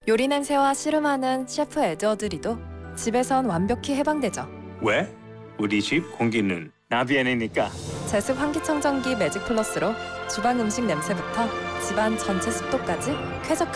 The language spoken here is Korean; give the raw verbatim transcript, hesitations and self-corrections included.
요리 냄새와 씨름하는 셰프 에드워드리도 집에선 완벽히 해방되죠. 왜? 우리 집 공기는 나비엔이니까. 제습 환기청정기 매직 플러스로 주방 음식 냄새부터 집안 전체 습도까지 쾌적